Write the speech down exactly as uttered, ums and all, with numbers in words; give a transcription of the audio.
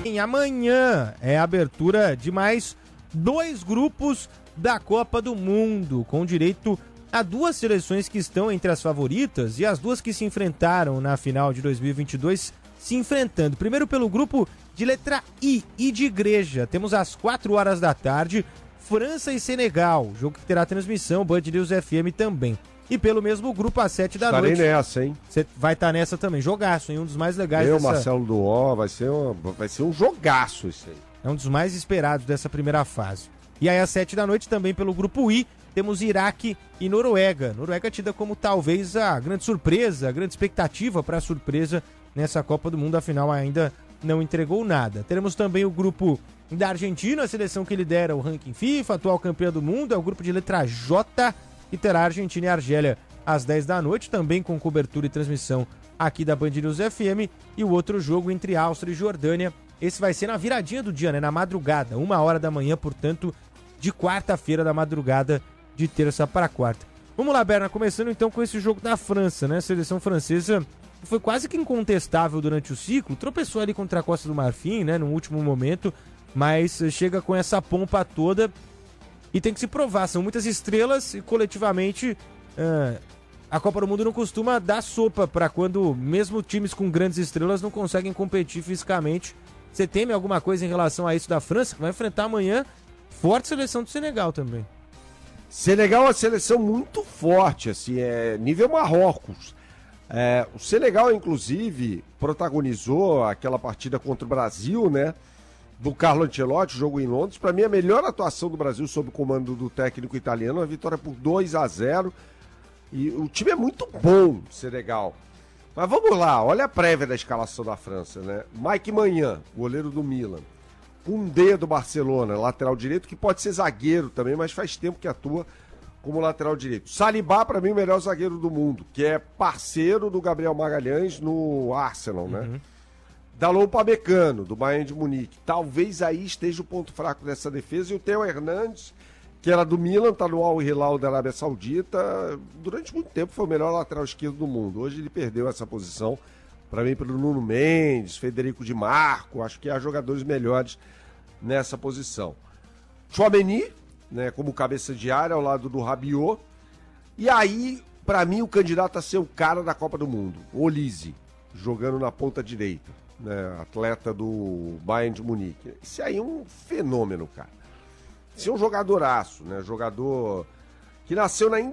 tem amanhã. É a abertura de mais dois grupos da Copa do Mundo, com direito a duas seleções que estão entre as favoritas e as duas que se enfrentaram na final de dois mil e vinte e dois se enfrentando. Primeiro pelo grupo de letra I, I de Igreja. Temos às quatro horas da tarde, França e Senegal, jogo que terá transmissão, Band News F M também. E pelo mesmo grupo, às sete da Estarei noite. Estarei nessa, hein? Você vai estar tá nessa também. Jogaço, hein? Um dos mais legais. Eu, dessa... Marcelo Duó, vai ser, um, vai ser um jogaço isso aí. É um dos mais esperados dessa primeira fase. E aí, às sete da noite, também pelo grupo I, temos Iraque e Noruega. Noruega tida como talvez a grande surpresa, a grande expectativa para a surpresa nessa Copa do Mundo, afinal ainda não entregou nada. Teremos também o grupo da Argentina, a seleção que lidera o ranking FIFA, atual campeã do mundo, é o grupo de letra J, e terá Argentina e Argélia às dez da noite, também com cobertura e transmissão aqui da Band News F M, e o outro jogo entre Áustria e Jordânia, esse vai ser na viradinha do dia, né, na madrugada, uma hora da manhã, portanto, de quarta-feira da madrugada, de terça para quarta. Vamos lá, Berna, começando então com esse jogo da França, né, a seleção francesa foi quase que incontestável durante o ciclo, tropeçou ali contra a Costa do Marfim, né, no último momento, mas chega com essa pompa toda e tem que se provar, são muitas estrelas e coletivamente uh, a Copa do Mundo não costuma dar sopa para quando mesmo times com grandes estrelas não conseguem competir fisicamente. Você teme alguma coisa em relação a isso da França, que vai enfrentar amanhã forte seleção do Senegal também? Senegal é uma seleção muito forte, assim, é nível Marrocos. É, o Senegal, inclusive, protagonizou aquela partida contra o Brasil, né? Do Carlo Ancelotti, jogo em Londres. Para mim, a melhor atuação do Brasil sob o comando do técnico italiano, uma vitória por dois a zero. E o time é muito bom, Senegal. Mas vamos lá, olha a prévia da escalação da França, né? Mike Maignan, goleiro do Milan. Koundé do Barcelona, lateral direito, que pode ser zagueiro também, mas faz tempo que atua como lateral direito. Saliba, para mim, o melhor zagueiro do mundo, que é parceiro do Gabriel Magalhães no Arsenal, né? Uhum. Dalot Upamecano, do Bayern de Munique. Talvez aí esteja o ponto fraco dessa defesa. E o Theo Hernandes, que era do Milan, tá no Al Hilal da Arábia Saudita. Durante muito tempo foi o melhor lateral esquerdo do mundo. Hoje ele perdeu essa posição, para mim, pelo Nuno Mendes, Federico Di Marco. Acho que há jogadores melhores nessa posição. Tchouaméni, né, como cabeça de área, ao lado do Rabiot. E aí, para mim, o candidato a ser o cara da Copa do Mundo, Olise, jogando na ponta direita, né, atleta do Bayern de Munique. Esse aí é um fenômeno, cara. Esse é um jogadoraço, né, jogador que nasceu na